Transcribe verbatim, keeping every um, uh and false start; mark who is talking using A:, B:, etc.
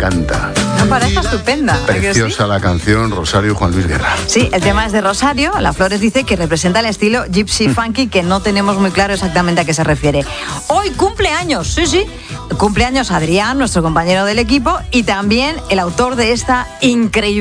A: encanta.
B: Una pareja estupenda.
A: Preciosa la canción, Rosario y Juan Luis Guerra.
B: Sí, el tema es de Rosario. La Flores dice que representa el estilo gypsy funky, que no tenemos muy claro exactamente a qué se refiere. Hoy cumpleaños, sí, sí. Cumpleaños Adrián, nuestro compañero del equipo, y también el autor de esta increíble